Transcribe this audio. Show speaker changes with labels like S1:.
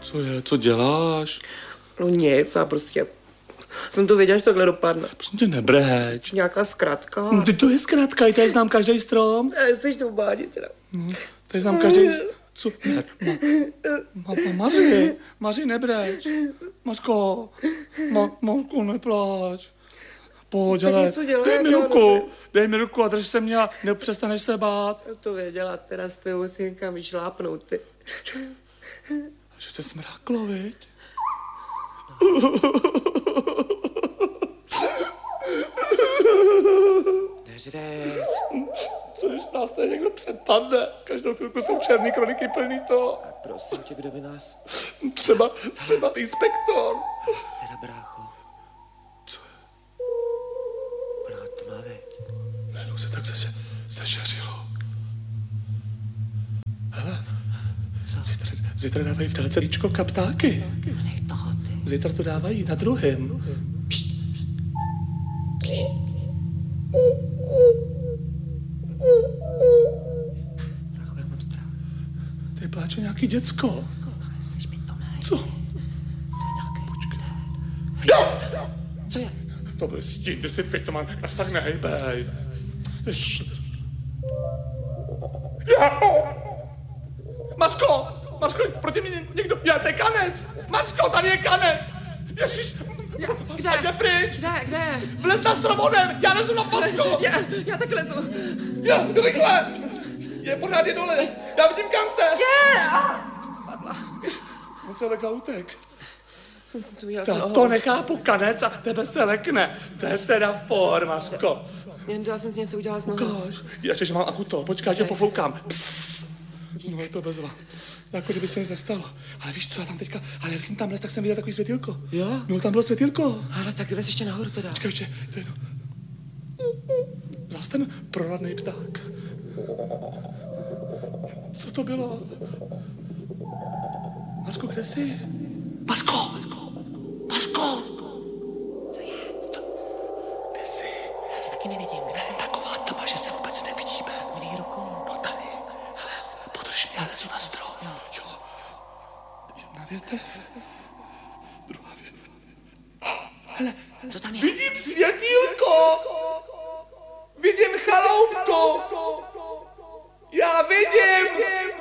S1: Co je, co děláš?
S2: No nic, já prostě jsem to věděla, že takhle dopadne.
S1: Prosím tě, nebreč.
S2: Nějaká zkratka.
S1: No, to je zkrátka, i tady znám každý strom.
S2: Jsi to bádě teda.
S1: No, tady znám každý... Co? Ne, Maři, nebreč. Mařko, Mařko, nepláč. Pojď, ale dej mi ruku a drž se mě a nepřestaneš se bát.
S2: Já to věděla, teda s tebou si někam vyšlápnout, ty.
S1: Že se smráklo, viď?
S2: Neřveš.
S1: Co když nás tady někdo předpadne? Každou chvilku jsou černý kroniky plný to.
S2: A prosím tě, kdo by nás...
S1: Třeba inspektor.
S2: Teda brácho.
S1: Co je?
S2: Plná tma, veď.
S1: Najednou se tak zažařilo. Hele, zítra dávají v dálce líčko kaptáky.
S2: Nech toho, ty.
S1: Zítra to dávají na druhém.
S2: Pšt. Brácho, já mám strach.
S1: Tady pláče nějaký děcko.
S2: Jsi mi to méně.
S1: Co?
S2: To je nějaký...
S1: Počkej.
S2: Co je?
S1: To byl stín, ty jsi pitoman, tak se tak nehejbej. Mařko, proti mě někdo, to je kanec. Mařko, tady je kanec. Ježiš,
S2: Kde?
S1: jde pryč.
S2: Kde?
S1: Vlez na stromonem, já lezu na pasku.
S2: Já tak lezu.
S1: Já, rychle. Je pořád dole, já vidím kance.
S2: Spadla.
S1: On se lekl utek.
S2: To
S1: nechápu, kanec a tebe se lekne. To je teda for, Mařko.
S2: Jen já jsem si něco udělala s nohou.
S1: Ukáž. Ještě, že mám akuto, počkej, já tě pofoukám. No je to bezva. Jako, že by se nic nestalo. Ale víš co, já tam teďka, ale když jsem tam les, tak jsem viděl takový světýlko.
S2: Jo?
S1: No, tam bylo světýlko.
S2: Ale tak lez ještě nahoru teda.
S1: Počkej, ještě, to je to. Zas ten proradnej pták. Co to bylo? Mařko, kde jsi? Mařko!
S2: Co je?
S1: Kde jsi?
S2: Já tě taky nevidím.
S1: Tady je taková tma, že se vůbec nevidíme.
S2: Tak mi dej ruku.
S1: No tady. Hele, podrž mě, já lezu na strom. Jo. Jedna větev. Druhá větev. Hele,
S2: Co tam je?
S1: vidím světýlko. Vidím chaloupku. Já vidím.